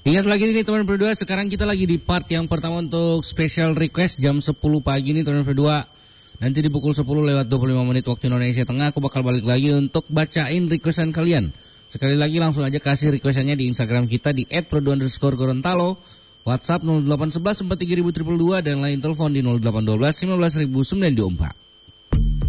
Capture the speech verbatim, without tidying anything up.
Ingat lagi nih teman berdua, sekarang kita lagi di part yang pertama untuk special request jam sepuluh pagi nih teman berdua. Nanti di pukul sepuluh lewat dua puluh lima menit waktu Indonesia Tengah aku bakal balik lagi untuk bacain requestan kalian. Sekali lagi langsung aja kasih requestannya di Instagram kita di et produ underscore gorontalo, WhatsApp nol delapan satu satu empat tiga nol nol nol nol dua dan lain telepon di nol delapan satu dua sembilan belas sembilan dua empat.